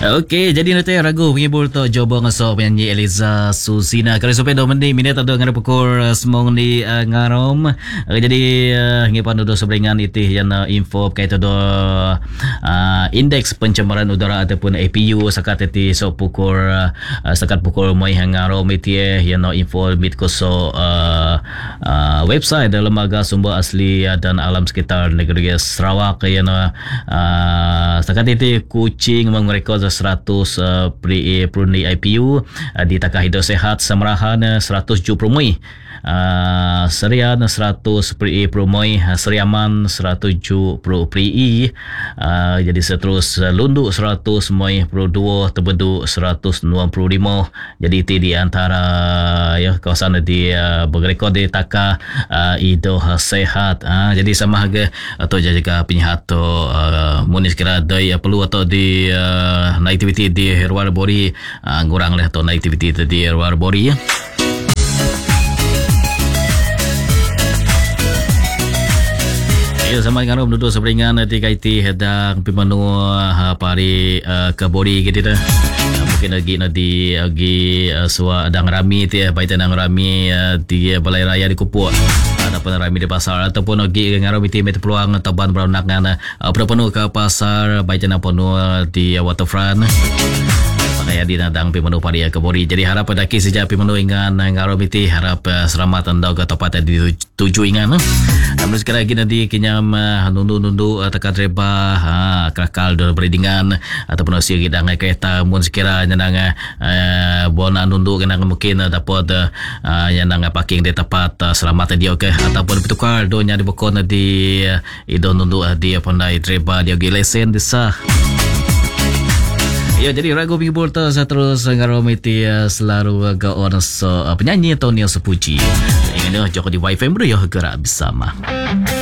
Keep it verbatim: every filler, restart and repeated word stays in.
Okey, jadi nanti ragu pengibul tu coba ngasok penyanyi Eliza Susina. Kalau sampai dua menit minit ada ngara pukul semong di uh, ngarom. Uh, jadi uh, ngipan do seberingan itu yang uh, info kait do uh, indeks pencemaran udara ataupun A P U sakat itu so pukul uh, sakat pukul mai ngarom itu yang uh, info mit ko so uh, uh, website lembaga sumber asli uh, dan alam sekitar negeri Sarawak yang uh, uh, sakat itu Kuching merekod seratus uh, pri pruni I P U uh, di Takah Hidup Sehat Samarahan uh, seratus ju promoi uh, Serian seratus pri promoi uh, Seriaman seratus ju pro pri uh, jadi seterus uh, Lunduk seratus moi pro dua Terbedu seratus enam puluh lima. Jadi itu di antara ya kawasan di uh, berrekod di Takah uh, Hidup Sehat. Uh, jadi sama harga atau jaga penyihat tu uh, munis kira ada uh, perlu atau di uh, aktiviti di luar bori uh, ngurang lah atau aktiviti di luar bori ya. Ya sama dengan duduk seberingan nanti kaiti hedang pimanu uh, pari uh, ke bori gitu dah. Uh, mungkin lagi nanti lagi uh, suah adang rami tu ya, baik adang rami uh, di balai raya di Kupuk. Ataupun rami di pasar ataupun lagi ngaro miti met peluang taban beranak ngana uh, penuh ke pasar baik jana penuh di uh, waterfront pakai di nadang pimanu pari ke bori. Jadi harap daki sejak pimanu ingan ngaro miti harap uh, selamat anda ke tempat di tuju ingan. Namun sekarang lagi nanti kinyam uh, nundu-nundu uh, tekan reba uh, kakal do beridingan ataupun si kita ngai kereta mun sekira nyanang uh, bona nundu kena mungkin uh, dapat uh, nyanang parking di tempat uh, selamat dia ke ataupun bertukar do nya dibekon di uh, idon nundu uh, di pandai reba dia gi lesen disah. Ya, jadi ragu pibul tu saya terus ngaromiti uh, selalu ke orang so, uh, penyanyi Tony Sepuji. Ini Joko di Wi-Fi bro ya gerak bersama.